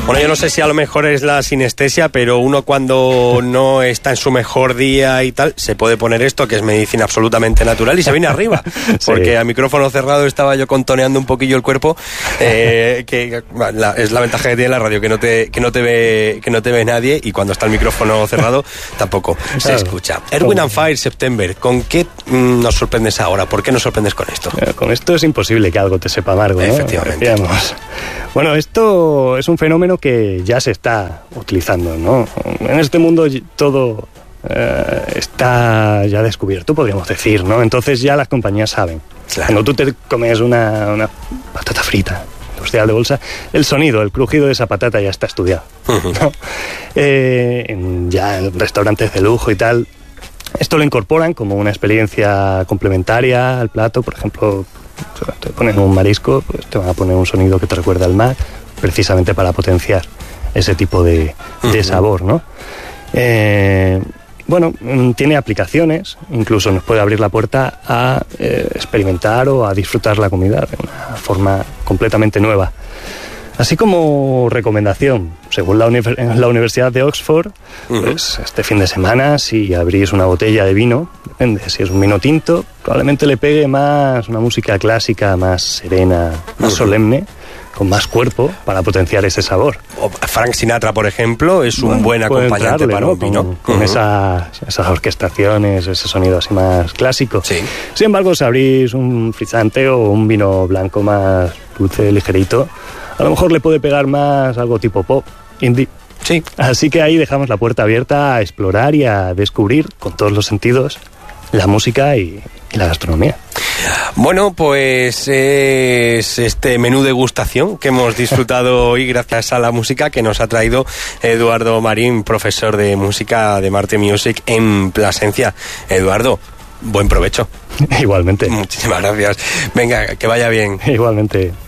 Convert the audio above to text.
Bueno, yo no sé si a lo mejor es la sinestesia, pero uno cuando no está en su mejor día y tal, se puede poner esto, que es medicina absolutamente natural, y se viene arriba. Porque sí. A micrófono cerrado estaba yo contoneando un poquillo el cuerpo, que es la ventaja que tiene la radio, que no te ve nadie, y cuando está el micrófono cerrado tampoco se escucha. Erwin and Fire, September, ¿con qué nos sorprendes ahora? ¿Por qué nos sorprendes con esto? Con esto es imposible que algo te sepa amargo, ¿no? Efectivamente. Decíamos. Bueno, esto es un fenómeno que ya se está utilizando, ¿no? En este mundo todo está ya descubierto, podríamos decir, ¿no? Entonces ya las compañías saben. Claro. Cuando tú te comes una patata frita industrial de bolsa, el sonido, el crujido de esa patata ya está estudiado, ¿no? Ya en restaurantes de lujo y tal, esto lo incorporan como una experiencia complementaria al plato. Por ejemplo, te ponen un marisco, pues te van a poner un sonido que te recuerda al mar, precisamente para potenciar ese tipo de sabor, ¿no? Bueno, tiene aplicaciones, incluso nos puede abrir la puerta a experimentar o a disfrutar la comida de una forma completamente nueva. Así como recomendación, según la Universidad de Oxford, pues este fin de semana, si abrís una botella de vino, depende, si es un vino tinto, probablemente le pegue más una música clásica, más serena, más solemne, con más cuerpo, para potenciar ese sabor. Frank Sinatra, por ejemplo, es un buen acompañante para un vino. Con esas orquestaciones, ese sonido así más clásico. Sí. Sin embargo, si abrís un frisante o un vino blanco más dulce, ligerito, a lo mejor le puede pegar más algo tipo pop, indie. Sí. Así que ahí dejamos la puerta abierta a explorar y a descubrir con todos los sentidos la música y la gastronomía. Bueno, pues es este menú degustación que hemos disfrutado hoy gracias a la música que nos ha traído Eduardo Marín, profesor de música de Marte Music en Plasencia. Eduardo, buen provecho. Igualmente. Muchísimas gracias. Venga, que vaya bien. Igualmente.